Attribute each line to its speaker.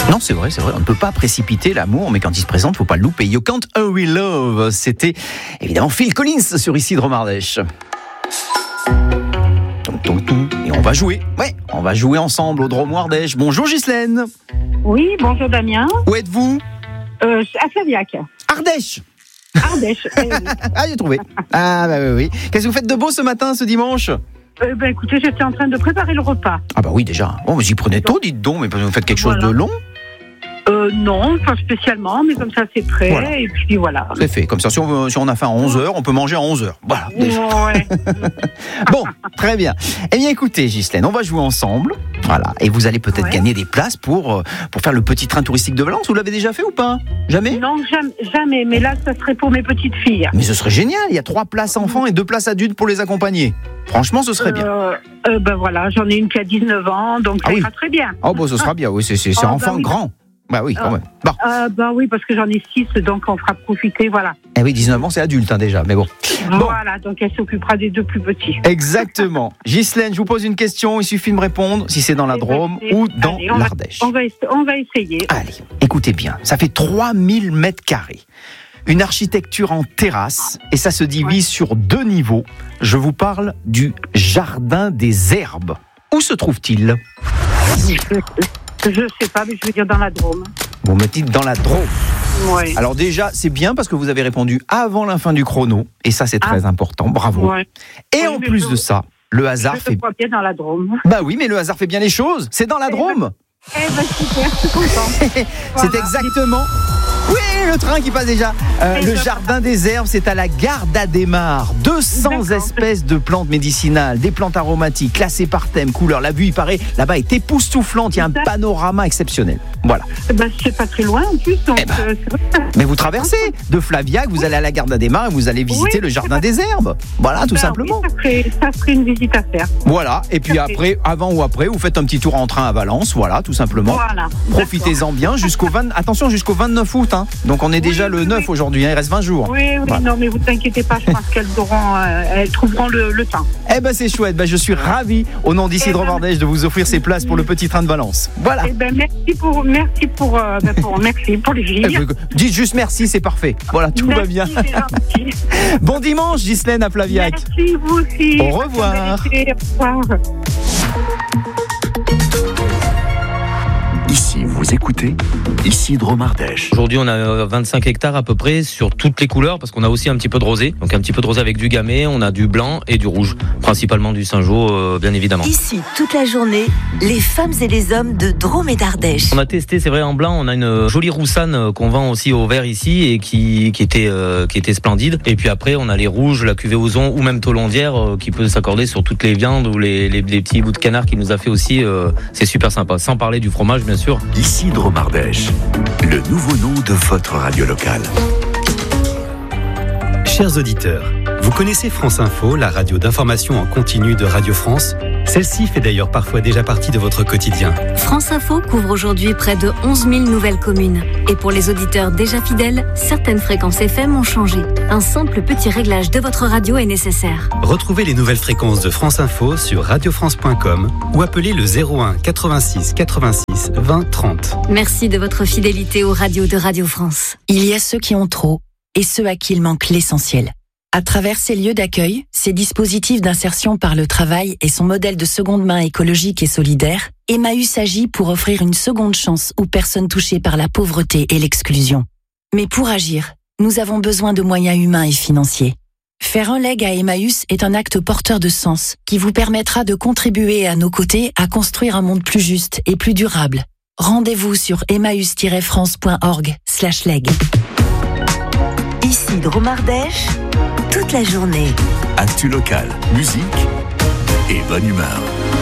Speaker 1: Non, c'est vrai, on ne peut pas précipiter l'amour, mais quand il se présente, faut pas le louper. You Can't Hurry Love, c'était évidemment Phil Collins sur Ici de Romardèche. Et on va jouer, on va jouer ensemble au Drôme Ardèche. Bonjour Ghislaine.
Speaker 2: Oui, bonjour Damien.
Speaker 1: Où êtes-vous?
Speaker 2: À Flaviac.
Speaker 1: Ardèche.
Speaker 2: Ardèche.
Speaker 1: Ah, j'ai trouvé. Ah, bah oui. Qu'est-ce que vous faites de beau ce matin, ce dimanche?
Speaker 2: Écoutez, j'étais en train de préparer le repas.
Speaker 1: Ah bah oui, déjà. Bon, vous y prenez tôt, dites donc, mais vous faites quelque chose de long?
Speaker 2: Non, pas spécialement, mais comme ça c'est prêt, voilà. Et puis voilà.
Speaker 1: C'est fait, comme ça, si on a faim à 11h, on peut manger à 11h. Voilà.
Speaker 2: Ouais.
Speaker 1: Bon, très bien. Eh bien écoutez, Ghislaine, on va jouer ensemble. Voilà, et vous allez peut-être gagner des places pour faire le petit train touristique de Valence. Vous l'avez déjà fait ou pas? Jamais?
Speaker 2: Non, jamais, mais là, ça serait pour mes petites filles.
Speaker 1: Mais ce serait génial, il y a 3 places enfants et 2 places adultes pour les accompagner. Franchement, ce serait bien.
Speaker 2: Voilà, j'en ai une qui a 19 ans, donc ça ira très bien.
Speaker 1: Oh, bon, ce sera bien, oui, c'est enfant grand. Bah oui, quand même. Bon.
Speaker 2: Oui, parce que j'en ai 6, donc on fera profiter, voilà.
Speaker 1: Eh oui, 19 ans, c'est adulte déjà, mais bon.
Speaker 2: Voilà, donc elle s'occupera des 2 plus petits.
Speaker 1: Exactement. Ghislaine, je vous pose une question, il suffit de me répondre si c'est dans la Drôme ou dans l'Ardèche.
Speaker 2: On va essayer.
Speaker 1: Allez, écoutez bien, ça fait 3000 mètres carrés. Une architecture en terrasse, et ça se divise sur 2 niveaux. Je vous parle du Jardin des Herbes. Où se trouve-t-il ?
Speaker 2: Je sais pas, mais je veux dire dans la Drôme.
Speaker 1: Vous me dites dans la Drôme.
Speaker 2: Oui.
Speaker 1: Alors déjà, c'est bien parce que vous avez répondu avant la fin du chrono, et ça c'est très important, bravo.
Speaker 2: Ouais.
Speaker 1: Et en plus de ça, le hasard fait...
Speaker 2: Je bien dans la Drôme.
Speaker 1: Bah oui, mais le hasard fait bien les choses, c'est dans la Drôme.
Speaker 2: Super, je suis contente.
Speaker 1: C'est exactement... Oui, le train qui passe déjà. Le Jardin des Herbes, c'est à la gare d'Adhémar. 200 espèces de plantes médicinales, des plantes aromatiques, classées par thème, couleur. La vue, il paraît, là-bas est époustouflante. Il y a un panorama exceptionnel. Voilà.
Speaker 2: C'est pas très loin en plus. Donc,
Speaker 1: mais vous traversez de Flaviac, vous allez à la gare d'Adhémar et vous allez visiter le Jardin des Herbes. Voilà, tout simplement.
Speaker 2: Oui, ça ferait une visite à faire.
Speaker 1: Voilà. Et puis après, avant ou après, vous faites un petit tour en train à Valence. Voilà, tout simplement.
Speaker 2: Voilà.
Speaker 1: Profitez-en bien jusqu'au 29 août. Hein. Donc on est déjà le 9 aujourd'hui, il reste 20 jours.
Speaker 2: Oui, voilà. Non, mais vous inquiétez pas, je pense qu'elles trouveront le temps.
Speaker 1: Eh ben c'est chouette, je suis ravi au nom d'Ici de Romardèche de vous offrir ces places pour le petit train de Valence. Voilà.
Speaker 2: Merci pour les filles.
Speaker 1: Dites juste merci, c'est parfait. Voilà, tout va bien. Bon dimanche, Ghislaine à Flaviac.
Speaker 2: Merci, vous aussi.
Speaker 1: Au revoir.
Speaker 2: Au revoir.
Speaker 3: Ici, vous écoutez Ici de Romardèche.
Speaker 4: Aujourd'hui, on a 25 hectares à peu près sur toutes les couleurs parce qu'on a aussi un petit peu de rosé. Donc un petit peu de rosé avec du gamay, on a du blanc et du rouge. Principalement du Saint-Jean, bien évidemment.
Speaker 5: Ici, toute la journée, les femmes et les hommes de Drôme et d'Ardèche.
Speaker 4: On a testé, c'est vrai, en blanc, on a une jolie roussanne qu'on vend aussi au vert ici et qui était splendide. Et puis après, on a les rouges, la cuvée Ozon ou même Tolondière qui peut s'accorder sur toutes les viandes ou les petits bouts de canard qu'il nous a fait aussi. C'est super sympa. Sans parler du fromage, bien sûr.
Speaker 3: Ici de Romardèche, le nouveau nom de votre radio locale.
Speaker 6: Chers auditeurs, vous connaissez France Info, la radio d'information en continu de Radio France? Celle-ci fait d'ailleurs parfois déjà partie de votre quotidien.
Speaker 7: France Info couvre aujourd'hui près de 11 000 nouvelles communes. Et pour les auditeurs déjà fidèles, certaines fréquences FM ont changé. Un simple petit réglage de votre radio est nécessaire.
Speaker 6: Retrouvez les nouvelles fréquences de France Info sur radiofrance.com ou appelez le 01 86 86 20 30.
Speaker 7: Merci de votre fidélité aux radios de Radio France.
Speaker 5: Il y a ceux qui ont trop et ceux à qui il manque l'essentiel. À travers ces lieux d'accueil, ces dispositifs d'insertion par le travail et son modèle de seconde main écologique et solidaire, Emmaüs agit pour offrir une seconde chance aux personnes touchées par la pauvreté et l'exclusion. Mais pour agir, nous avons besoin de moyens humains et financiers. Faire un leg à Emmaüs est un acte porteur de sens qui vous permettra de contribuer à nos côtés à construire un monde plus juste et plus durable. Rendez-vous sur emmaüs-france.org/leg. Ici de Romardèche, toute la journée.
Speaker 3: Actu local, musique et bonne humeur.